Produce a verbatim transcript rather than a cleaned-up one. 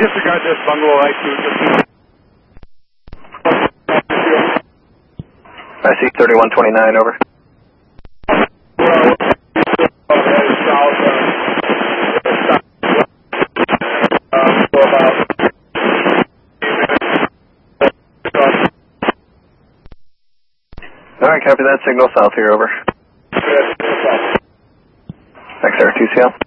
disregard this, bungalow I two. I see thirty-one twenty-nine, over. Alright, copy that. Signal south here, over. X R two C L.